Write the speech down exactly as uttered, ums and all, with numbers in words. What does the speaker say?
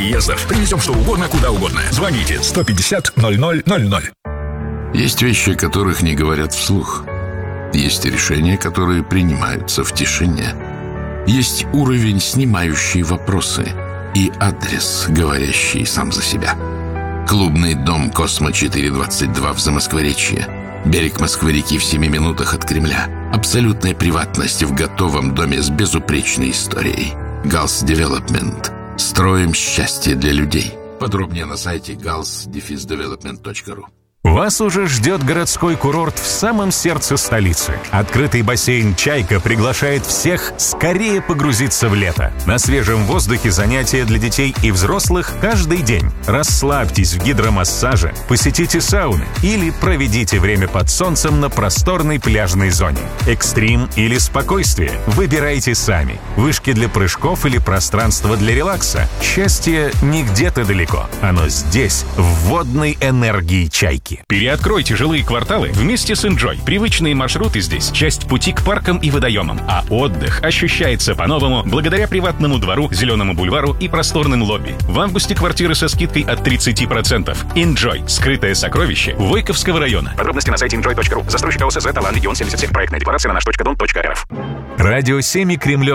переездов. Привезем что угодно, куда угодно. Звоните сто пятьдесят ноль ноль ноль ноль. Есть вещи, о которых не говорят вслух. Есть решения, которые принимаются в тишине. Есть уровень, снимающий вопросы, и адрес, говорящий сам за себя. Клубный дом «Космо четыреста двадцать два» в Замоскворечье. Берег Москвы-реки в семи минутах от Кремля. Абсолютная приватность в готовом доме с безупречной историей. Галс Девелопмент. Строим счастье для людей. Подробнее на сайте галс девелопмент точка ру. Вас уже ждет городской курорт в самом сердце столицы. Открытый бассейн «Чайка» приглашает всех скорее погрузиться в лето. На свежем воздухе занятия для детей и взрослых каждый день. Расслабьтесь в гидромассаже, посетите сауны или проведите время под солнцем на просторной пляжной зоне. Экстрим или спокойствие – выбирайте сами. Вышки для прыжков или пространство для релакса. Счастье не где-то далеко. Оно здесь, в водной энергии «Чайки». Переоткройте жилые кварталы вместе с Enjoy. Привычные маршруты здесь — часть пути к паркам и водоемам. А отдых ощущается по-новому благодаря приватному двору, зеленому бульвару и просторным лобби. В августе квартиры со скидкой от тридцати процентов. Enjoy. Скрытое сокровище Войковского района. Подробности на сайте enjoy точка ру. Застройщик ОСЗ «Талан» регион семьдесят семь. Проектная декларация на наш точка дом точка рф. Радио семь и Кремлев.